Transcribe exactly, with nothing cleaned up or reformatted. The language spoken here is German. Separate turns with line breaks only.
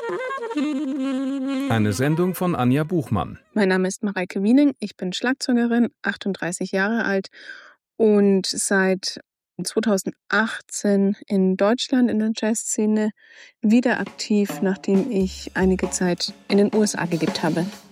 Eine Sendung von Anja Buchmann.
Mein Name ist Mareike Wiening, ich bin Schlagzeugerin, achtunddreißig Jahre alt und seit zweitausendachtzehn in Deutschland in der Jazzszene wieder aktiv, nachdem ich einige Zeit in den U S A gelebt habe.